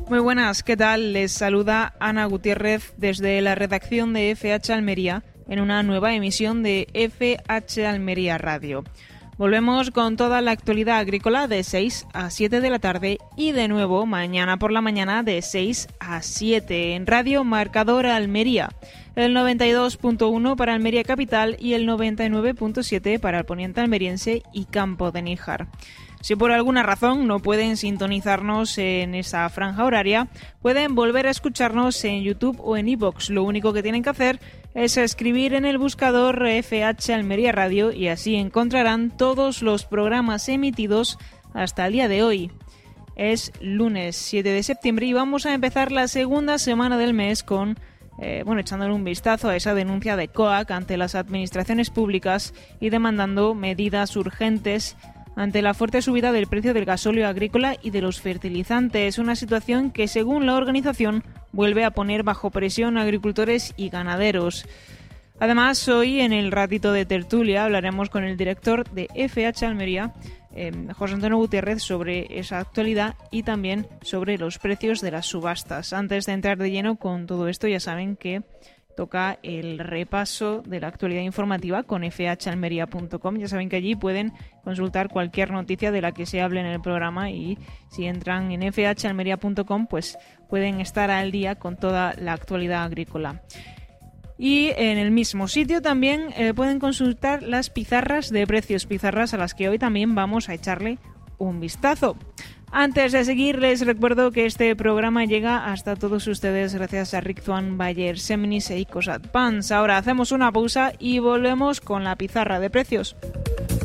Muy buenas, ¿qué tal? Les saluda Ana Gutiérrez desde la redacción de FH Almería en una nueva emisión de FH Almería Radio. Volvemos con toda la actualidad agrícola de 6 a 7 de la tarde y de nuevo mañana por la mañana de 6 a 7 en Radio Marcador Almería, el 92.1 para Almería Capital y el 99.7 para el poniente almeriense y Campo de Níjar. Si por alguna razón no pueden sintonizarnos en esa franja horaria, pueden volver a escucharnos en YouTube o en iVoox. Lo único que tienen que hacer es escribir en el buscador FH Almería Radio y así encontrarán todos los programas emitidos hasta el día de hoy. Es lunes 7 de septiembre y vamos a empezar la segunda semana del mes con echándole un vistazo a esa denuncia de COAC ante las administraciones públicas y demandando medidas urgentes ante la fuerte subida del precio del gasóleo agrícola y de los fertilizantes, una situación que, según la organización, vuelve a poner bajo presión a agricultores y ganaderos. Además, hoy en el ratito de tertulia hablaremos con el director de FH Almería, José Antonio Gutiérrez, sobre esa actualidad y también sobre los precios de las subastas. Antes de entrar de lleno con todo esto, ya saben que toca el repaso de la actualidad informativa con fhalmería.com. Ya saben que allí pueden consultar cualquier noticia de la que se hable en el programa y si entran en fhalmería.com pues pueden estar al día con toda la actualidad agrícola. Y en el mismo sitio también pueden consultar las pizarras de precios, pizarras a las que hoy también vamos a echarle un vistazo. Antes de seguir, les recuerdo que este programa llega hasta todos ustedes gracias a Rictuan, Bayer, Seminis e Icos Advance. Ahora hacemos una pausa y volvemos con la pizarra de precios.